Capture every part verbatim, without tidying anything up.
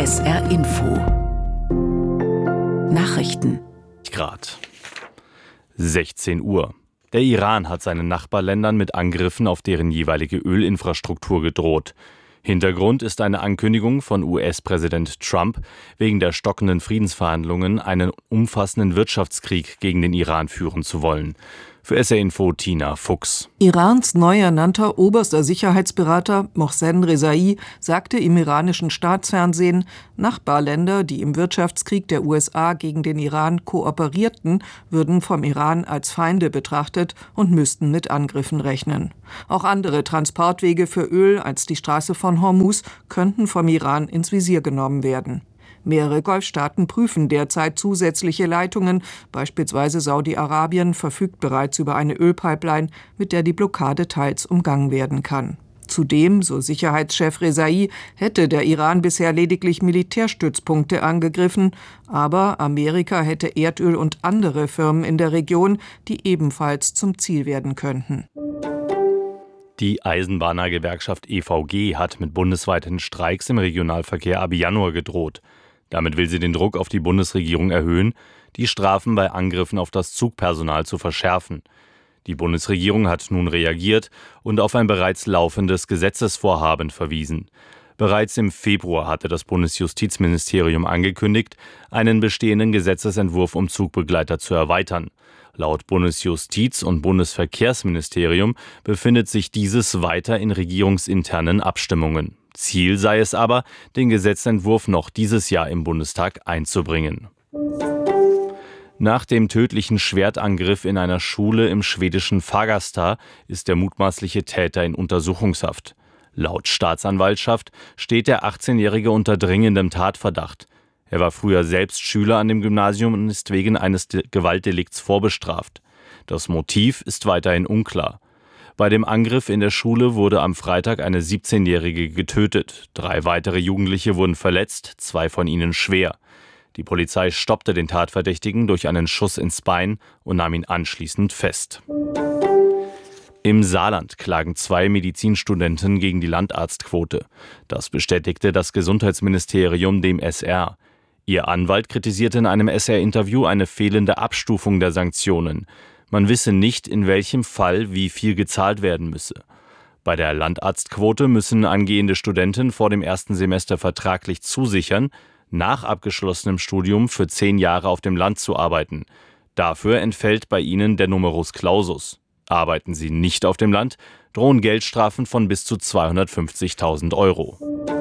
S R Info Nachrichten. Grad. sechzehn Uhr. Der Iran hat seinen Nachbarländern mit Angriffen auf deren jeweilige Ölinfrastruktur gedroht. Hintergrund ist eine Ankündigung von U S-Präsident Trump, wegen der stockenden Friedensverhandlungen einen umfassenden Wirtschaftskrieg gegen den Iran führen zu wollen. Für S R Info Tina Fuchs. Irans neu ernannter oberster Sicherheitsberater Mohsen Rezaei sagte im iranischen Staatsfernsehen, Nachbarländer, die im Wirtschaftskrieg der U S A gegen den Iran kooperierten, würden vom Iran als Feinde betrachtet und müssten mit Angriffen rechnen. Auch andere Transportwege für Öl als die Straße von Hormuz könnten vom Iran ins Visier genommen werden. Mehrere Golfstaaten prüfen derzeit zusätzliche Leitungen. Beispielsweise Saudi-Arabien verfügt bereits über eine Ölpipeline, mit der die Blockade teils umgangen werden kann. Zudem, so Sicherheitschef Rezaei, hätte der Iran bisher lediglich Militärstützpunkte angegriffen, aber Amerika hätte Erdöl und andere Firmen in der Region, die ebenfalls zum Ziel werden könnten. Die Eisenbahnergewerkschaft E V G hat mit bundesweiten Streiks im Regionalverkehr ab Januar gedroht. Damit will sie den Druck auf die Bundesregierung erhöhen, die Strafen bei Angriffen auf das Zugpersonal zu verschärfen. Die Bundesregierung hat nun reagiert und auf ein bereits laufendes Gesetzesvorhaben verwiesen. Bereits im Februar hatte das Bundesjustizministerium angekündigt, einen bestehenden Gesetzesentwurf um Zugbegleiter zu erweitern. Laut Bundesjustiz- und Bundesverkehrsministerium befindet sich dieses weiter in regierungsinternen Abstimmungen. Ziel sei es aber, den Gesetzentwurf noch dieses Jahr im Bundestag einzubringen. Nach dem tödlichen Schwertangriff in einer Schule im schwedischen Fagersta ist der mutmaßliche Täter in Untersuchungshaft. Laut Staatsanwaltschaft steht der achtzehnjährige unter dringendem Tatverdacht. Er war früher selbst Schüler an dem Gymnasium und ist wegen eines Gewaltdelikts vorbestraft. Das Motiv ist weiterhin unklar. Bei dem Angriff in der Schule wurde am Freitag eine siebzehnjährige getötet. Drei weitere Jugendliche wurden verletzt, zwei von ihnen schwer. Die Polizei stoppte den Tatverdächtigen durch einen Schuss ins Bein und nahm ihn anschließend fest. Im Saarland klagen zwei Medizinstudenten gegen die Landarztquote. Das bestätigte das Gesundheitsministerium dem S R. Ihr Anwalt kritisierte in einem S R-Interview eine fehlende Abstufung der Sanktionen. Man wisse nicht, in welchem Fall wie viel gezahlt werden müsse. Bei der Landarztquote müssen angehende Studenten vor dem ersten Semester vertraglich zusichern, nach abgeschlossenem Studium für zehn Jahre auf dem Land zu arbeiten. Dafür entfällt bei ihnen der Numerus Clausus. Arbeiten sie nicht auf dem Land, drohen Geldstrafen von bis zu zweihundertfünfzigtausend Euro.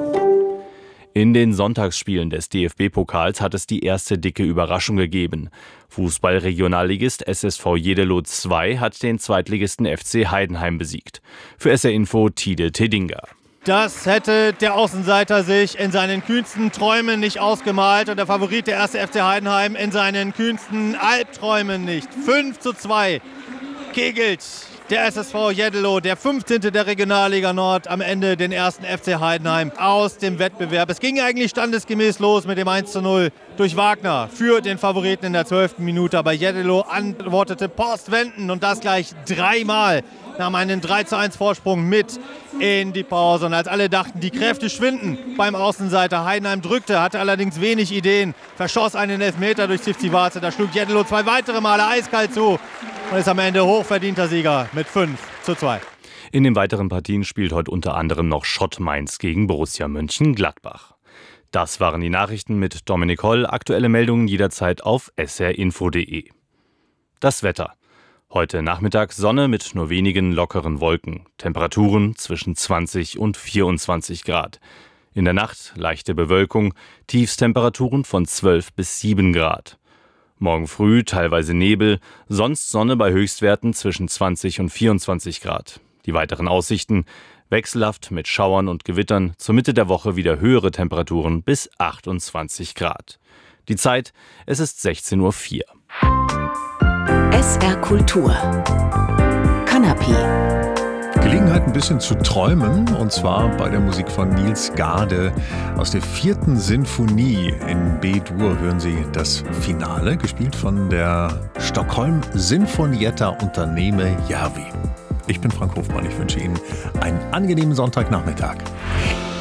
In den Sonntagsspielen des D F B-Pokals hat es die erste dicke Überraschung gegeben. Fußball-Regionalligist S S V Jeddelo zwei hat den Zweitligisten F C Heidenheim besiegt. Für S R Info Tide Tedinga. Das hätte der Außenseiter sich in seinen kühnsten Träumen nicht ausgemalt und der Favorit der erste F C Heidenheim in seinen kühnsten Albträumen nicht. fünf zu zwei kegelt der S S V Jeddelo, der fünfzehnte der Regionalliga Nord, am Ende den ersten F C Heidenheim aus dem Wettbewerb. Es ging eigentlich standesgemäß los mit dem eins zu null durch Wagner für den Favoriten in der zwölften Minute. Aber Jeddelo antwortete Post wenden und das gleich dreimal. Nahm einen drei zu eins Vorsprung mit in die Pause. Und als alle dachten, die Kräfte schwinden beim Außenseiter, Heidenheim drückte, hatte allerdings wenig Ideen, verschoss einen Elfmeter durch Tivzivaze. Da schlug Jeddelo zwei weitere Male eiskalt zu und ist am Ende hochverdienter Sieger mit fünf zu zwei. In den weiteren Partien spielt heute unter anderem noch Schott Mainz gegen Borussia Mönchengladbach. Das waren die Nachrichten mit Dominik Holl. Aktuelle Meldungen jederzeit auf s r info punkt d e. Das Wetter. Heute Nachmittag Sonne mit nur wenigen lockeren Wolken. Temperaturen zwischen zwanzig und vierundzwanzig Grad. In der Nacht leichte Bewölkung, Tiefstemperaturen von zwölf bis sieben Grad. Morgen früh teilweise Nebel, sonst Sonne bei Höchstwerten zwischen zwanzig und vierundzwanzig Grad. Die weiteren Aussichten wechselhaft mit Schauern und Gewittern, zur Mitte der Woche wieder höhere Temperaturen bis achtundzwanzig Grad. Die Zeit, es ist sechzehn Uhr vier. S R Kultur. Kanapé. Gelegenheit, ein bisschen zu träumen, und zwar bei der Musik von Niels Gade. Aus der vierten Sinfonie in B-Dur hören Sie das Finale, gespielt von der Stockholm Sinfonietta Unternehme Järvi. Ich bin Frank Hofmann, ich wünsche Ihnen einen angenehmen Sonntagnachmittag.